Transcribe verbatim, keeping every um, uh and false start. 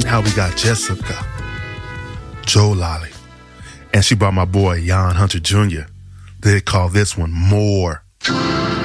how we got Jessica, Joe Lally, and she brought my boy Jan Hunter Junior They call this one More.